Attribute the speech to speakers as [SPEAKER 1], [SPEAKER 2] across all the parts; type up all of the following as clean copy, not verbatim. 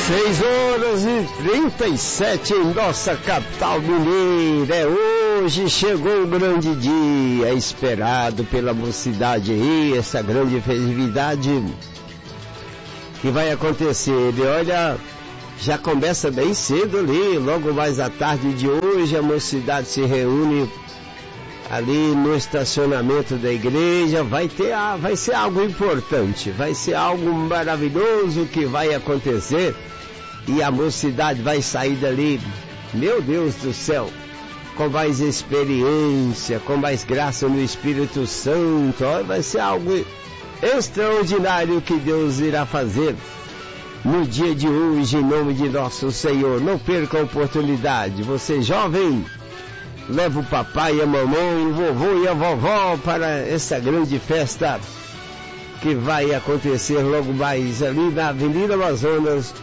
[SPEAKER 1] 6h37 em nossa capital mineira. Hoje chegou o grande dia esperado pela mocidade aí, essa grande festividade que vai acontecer. E olha, já começa bem cedo ali, logo mais à tarde de hoje a mocidade se reúne ali no estacionamento da igreja. Vai ser algo importante, vai ser algo maravilhoso que vai acontecer. E a mocidade vai sair dali, meu Deus do céu, com mais experiência, com mais graça no Espírito Santo. Vai ser algo extraordinário que Deus irá fazer no dia de hoje, em nome de nosso Senhor. Não perca a oportunidade. Você jovem, leva o papai, a mamãe, o vovô e a vovó para essa grande festa que vai acontecer logo mais ali na Avenida Amazonas,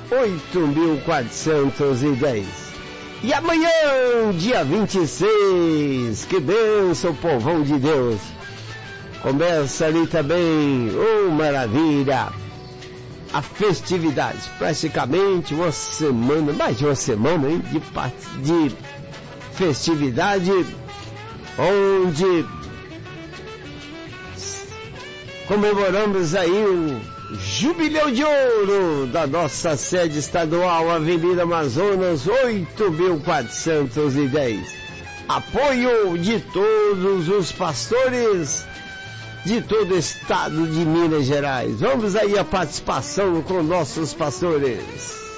[SPEAKER 1] 8.410. E amanhã, dia 26, que bênção, povão de Deus. Começa ali também, maravilha, a festividade, praticamente uma semana, mais de uma semana, hein, de festividade, onde comemoramos aí o Jubileu de Ouro da nossa sede estadual, Avenida Amazonas, 8.410. Apoio de todos os pastores de todo o estado de Minas Gerais. Vamos aí a participação com nossos pastores.